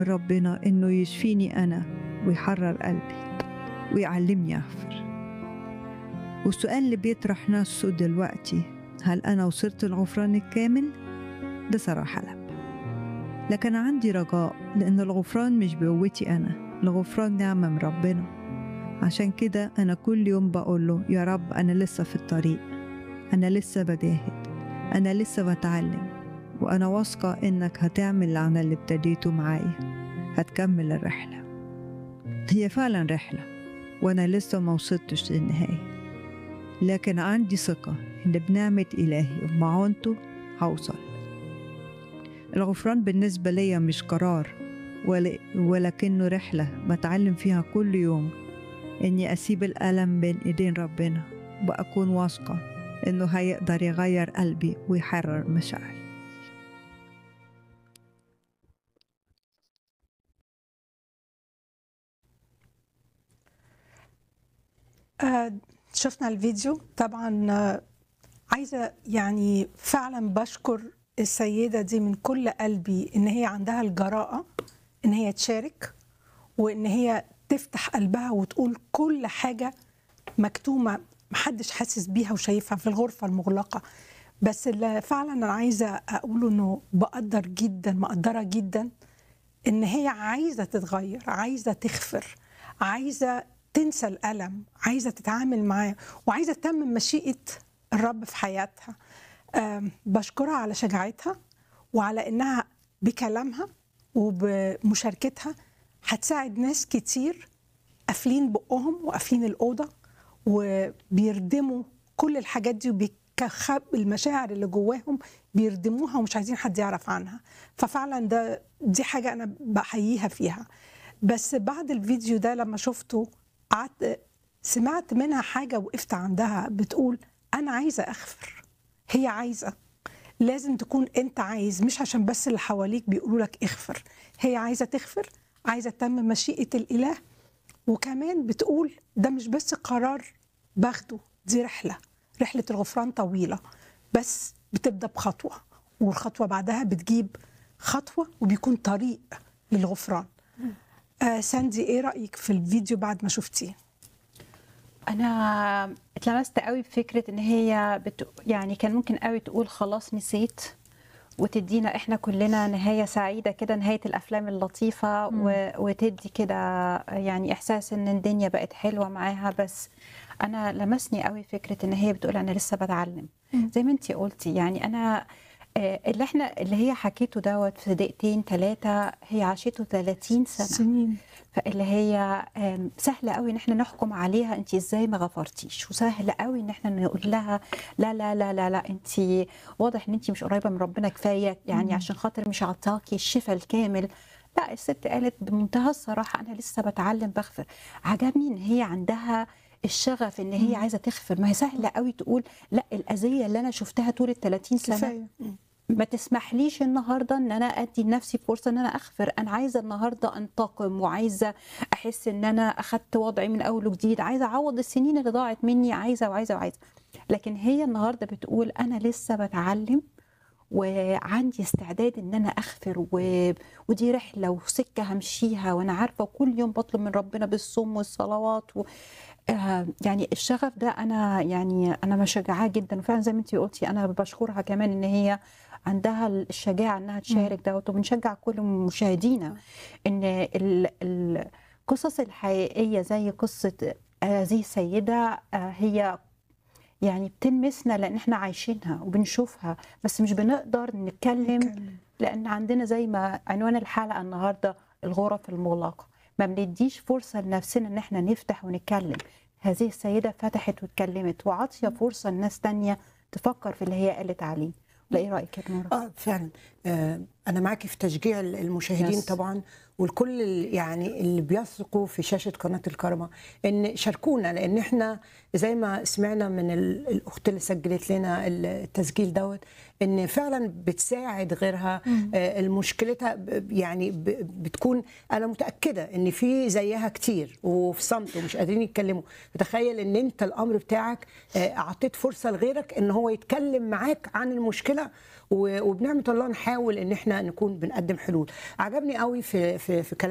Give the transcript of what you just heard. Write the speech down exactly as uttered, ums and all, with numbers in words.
ربنا إنه يشفيني أنا ويحرر قلبي ويعلمني أغفر. والسؤال اللي بيطرح نفسه دلوقتي، هل أنا وصلت الغفران الكامل؟ بصراحة لا، لكن عندي رجاء، لأن الغفران مش بقوتي أنا، الغفران نعمة من ربنا. عشان كده أنا كل يوم بقوله يا رب أنا لسه في الطريق، أنا لسه بجاهد، أنا لسه بتعلم، وأنا واثقة إنك هتعمل عن اللي ابتديته معايا، هتكمل الرحلة. هي فعلا رحلة وأنا لسه ما وصلتش للنهاية، لكن عندي ثقة إن بنعمة إلهي ومعونته هوصل. الغفران بالنسبة ليا مش قرار، ولكنه رحلة بتعلم فيها كل يوم إني أسيب الألم بين إيدين ربنا، وأكون واثقة إنه هيقدر يغير قلبي ويحرر مشاعري. آه شفنا الفيديو طبعا. آه عايزة يعني فعلا بشكر السيدة دي من كل قلبي إن هي عندها الجراءة إن هي تشارك، وإن هي تفتح قلبها وتقول كل حاجة مكتومة محدش حاسس بيها وشايفها في الغرفة المغلقة. بس اللي فعلا أنا عايزة أقوله إنه بقدر جدا مقدرة جدا إن هي عايزة تتغير، عايزة تغفر، عايزة تنسى الألم، عايزة تتعامل معاه، وعايزة تتمم مشيئة الرب في حياتها. بشكرها على شجاعتها وعلى إنها بكلامها وبمشاركتها هتساعد ناس كتير قافلين بقهم وقافلين الأوضة وبيردموا كل الحاجات دي، وبيكخب المشاعر اللي جواهم بيردموها ومش عايزين حد يعرف عنها. ففعلا ده دي حاجة أنا بحييها فيها. بس بعد الفيديو ده لما شفته قعدت سمعت منها حاجة وقفت عندها بتقول أنا عايزة أغفر. هي عايزة، لازم تكون أنت عايز، مش عشان بس اللي حواليك بيقولوا لك اغفر. هي عايزة تغفر، عايزة تتمم مشيئة الإله. وكمان بتقول ده مش بس قرار باخده، دي رحلة رحلة الغفران طويلة، بس بتبدأ بخطوة، والخطوة بعدها بتجيب خطوة وبيكون طريق للغفران. آه ساندي، ايه رأيك في الفيديو بعد ما شفتيه؟ انا اتلمست قوي بفكره ان هي بت... يعني كان ممكن قوي تقول خلاص نسيت، وتدينا احنا كلنا نهايه سعيده كده، نهايه الافلام اللطيفه، و... وتدي كده يعني احساس ان الدنيا بقت حلوه معاها. بس انا لمسني قوي فكره ان هي بتقول انا لسه بتعلم. مم. زي ما انتي قلتي، يعني انا اللي احنا اللي هي حكيته دوت في دقيقتين ثلاثه هي عاشته ثلاثين سنه سنين. فاللي هي سهله قوي ان احنا نحكم عليها انت ازاي ما غفرتيش، وسهل قوي ان احنا نقول لها لا لا لا لا لا انت واضح ان انت مش قريبه من ربنا كفايه، يعني مم. عشان خاطر مش عطاكي الشفاء الكامل. لا، الست قالت بمنتهى الصراحه انا لسه بتعلم بغفر. عجبني ان هي عندها الشغف ان هي عايزه تغفر. ما هي سهله قوي تقول لا الاذيه اللي انا شفتها طول ال ثلاثين سنه كفاية. ما تسمحليش النهارده ان انا ادي لنفسي فرصه ان انا اغفر. انا عايزه النهارده انتقم، وعايزه احس ان انا اخدت وضعي من اول وجديد، عايزه اعوض السنين اللي ضاعت مني، عايزه وعايزه وعايزه. لكن هي النهارده بتقول انا لسه بتعلم وعندي استعداد ان انا اغفر، و... ودي رحله وسكه همشيها وانا عارفه، وكل يوم بطلب من ربنا بالصوم والصلوات و... آه يعني الشغف ده انا يعني انا مشجعاه جدا. وفعلا زي ما انت قلتي انا بشكرها كمان ان هي عندها الشجاعه انها تشارك دوت. وبنشجع كل مشاهدينا ان القصص الحقيقيه زي قصه هذه السيده هي يعني بتلمسنا لان احنا عايشينها وبنشوفها، بس مش بنقدر نتكلم لان عندنا زي ما عنوان الحلقه النهارده الغرف المغلقه، ما بنديش فرصه لنفسنا ان احنا نفتح ونتكلم. هذه السيده فتحت واتكلمت وعطيه فرصه لناس تانية تفكر في اللي هي قالت عليه. لا، ايه رايك يا نورة؟ اه فعلا. آه انا معاكي في تشجيع المشاهدين يس. طبعا، والكل يعني اللي بيثقوا في شاشه قناه الكرمه ان شاركونا، لان احنا زي ما سمعنا من الاخت اللي سجلت لنا التسجيل دوت ان فعلا بتساعد غيرها. آه المشكلتها يعني بتكون، انا متاكده ان في زيها كتير وفي صمت ومش قادرين يتكلموا. تخيل ان انت الامر بتاعك آه اعطيت فرصه لغيرك ان هو يتكلم معاك عن المشكله، و- وبنعمه الله نحاول ان احنا نكون بنقدم حلول. عجبني قوي في في في كلام